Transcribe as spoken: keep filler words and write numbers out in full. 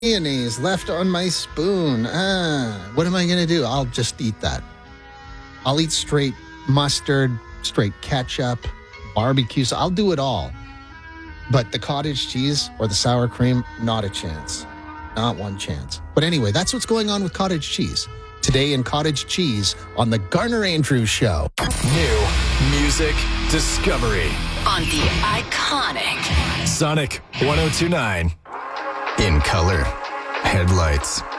mayonnaise left on my spoon. Ah, what am I going to do? I'll just eat that. I'll eat straight mustard, straight ketchup, barbecue. So I'll do it all. But the cottage cheese or the sour cream, not a chance. Not one chance. But anyway, that's what's going on with cottage cheese. Today in Cottage Cheese on the Garner Andrews Show. New music discovery on the iconic Sonic one oh two point nine. In color, headlights.